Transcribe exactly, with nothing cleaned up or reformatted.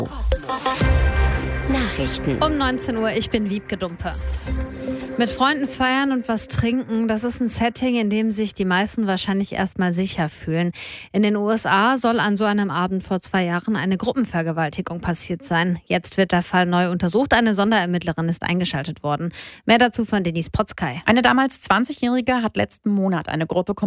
Nachrichten. Um neunzehn Uhr, ich bin Wiebke Dumpe. Mit Freunden feiern und was trinken, das ist ein Setting, in dem sich die meisten wahrscheinlich erstmal sicher fühlen. In den U S A soll an so einem Abend vor zwei Jahren eine Gruppenvergewaltigung passiert sein. Jetzt wird der Fall neu untersucht. Eine Sonderermittlerin ist eingeschaltet worden. Mehr dazu von Denise Protzkei. Eine damals zwanzigjährige hat letzten Monat eine Gruppe